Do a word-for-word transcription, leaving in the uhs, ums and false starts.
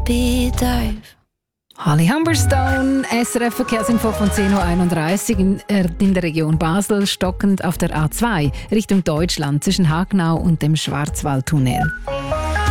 Happy Dive. Holly Humberstone, S R F Verkehrsinfo von zehn Uhr einunddreißig in, äh, in der Region Basel, stockend auf der A zwei Richtung Deutschland zwischen Hagenau und dem Schwarzwaldtunnel.